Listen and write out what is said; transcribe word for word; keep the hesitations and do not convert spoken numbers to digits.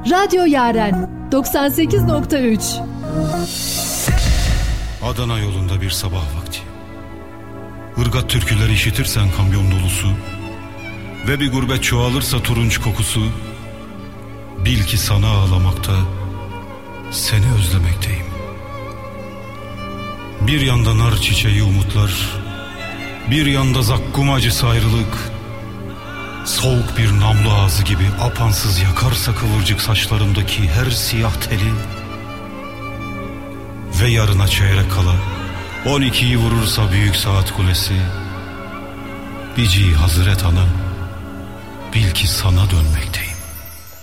Radyo Yaren doksan sekiz nokta üç. Adana yolunda bir sabah vakti. Irgat türküleri işitirsen kamyon dolusu ve bir gurbet çoğalırsa turunç kokusu, bil ki sana ağlamakta, seni özlemekteyim. Bir yanda nar çiçeği umutlar, bir yanda zakkum acısı ayrılık. Soğuk bir namlu ağzı gibi apansız yakarsa kıvırcık saçlarımdaki her siyah teli. Ve yarına çeyrek kala on ikiyi vurursa büyük saat kulesi, Bici Hazret Ana, bil ki sana dönmekteyim.